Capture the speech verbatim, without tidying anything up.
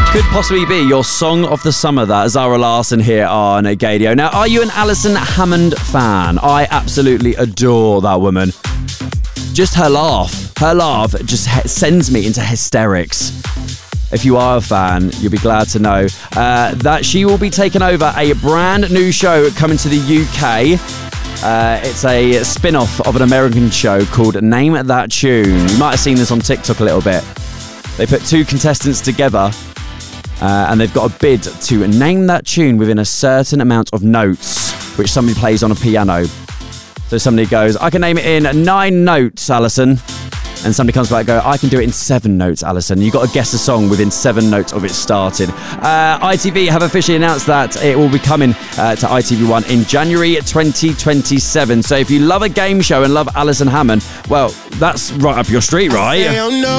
Could possibly be your song of the summer, that. Zara Larsson here on Gaydio. Now, are you an Alison Hammond fan? I absolutely adore that woman. Just her laugh. Her laugh just he- sends me into hysterics. If you are a fan, you'll be glad to know uh, that she will be taking over a brand new show coming to the U K. Uh, it's a spin-off of an American show called Name That Tune. You might have seen this on TikTok a little bit. They put two contestants together uh, and they've got a bid to name that tune within a certain amount of notes, which somebody plays on a piano. So somebody goes, I can name it in nine notes, Alison. And somebody comes back and go, I can do it in seven notes, Alison. You've got to guess the song within seven notes of it starting. Uh, I T V have officially announced that it will be coming uh, to I T V one in January twenty twenty-seven. So if you love a game show and love Alison Hammond, well, that's right up your street, right?